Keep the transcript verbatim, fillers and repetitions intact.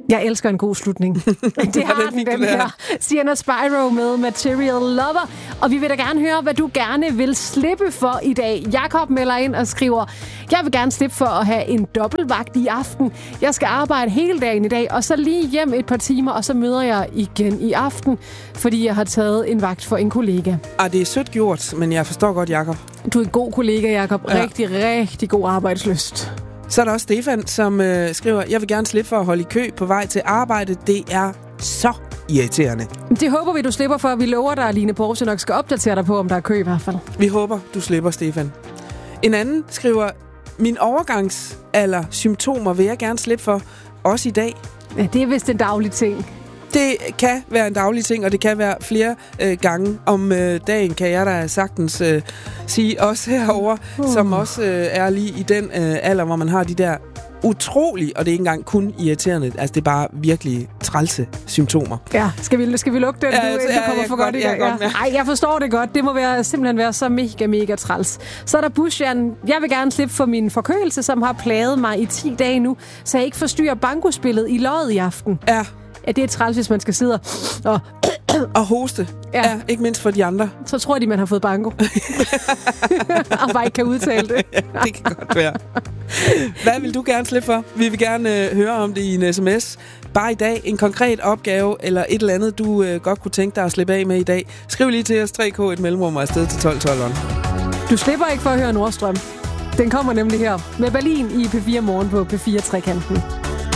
Jeg elsker en god slutning. Det har den, den her. Sienna Spyro med Material Lover. Og vi vil da gerne høre, hvad du gerne vil slippe for i dag. Jakob melder ind og skriver, jeg vil gerne slippe for at have en dobbeltvagt i aften. Jeg skal arbejde hele dagen i dag, og så lige hjem et par timer, og så møder jeg igen i aften, fordi jeg har taget en vagt for en kollega. Ah, det er sødt gjort, men jeg forstår godt, Jakob. Du er en god kollega, Jakob. Ja. Rigtig, rigtig god arbejdslyst. Så er der også Stefan, som øh, skriver, jeg vil gerne slippe for at holde i kø på vej til arbejde. Det er så irriterende. Det håber vi, du slipper for. Vi lover dig, at Line Porsche nok skal opdatere dig på, om der er kø i hvert fald. Vi håber, du slipper, Stefan. En anden skriver, min overgangsalder symptomer vil jeg gerne slippe for, også i dag. Ja, det er vist en daglig ting. Det kan være en daglig ting, og det kan være flere øh, gange om øh, dagen, kan jeg da sagtens øh, sige. Også herovre, uh. som også øh, er lige i den øh, alder, hvor man har de der utrolige, og det er ikke engang kun irriterende, altså det er bare virkelig trælse symptomer. Ja, skal vi, skal vi lukke den, ja, du, altså, du kommer ja, for godt, godt i gang? Ja. Ja. Ej, jeg forstår det godt. Det må være, simpelthen være så mega, mega træls. Så er der Busjan. Jeg vil gerne slippe for min forkølelse, som har plaget mig i ti dage nu, så jeg ikke forstyrrer bankospillet i loddet i aften. Ja. Ja, det er træls, hvis man skal sidde og... og hoste. Ja. Ja, ikke mindst for de andre. Så tror de, man har fået banko. Og bare ikke kan udtale det. Ja, det kan godt være. Hvad vil du gerne slippe for? Vi vil gerne øh, høre om det i en sms. Bare i dag, en konkret opgave, eller et eller andet, du øh, godt kunne tænke dig at slippe af med i dag. Skriv lige til os, tre k et mellemrum og afsted til tolv tolv. Du slipper ikke for at høre Nordstrøm. Den kommer nemlig her med Berlin i P fire Morgen på P fire Trekanten.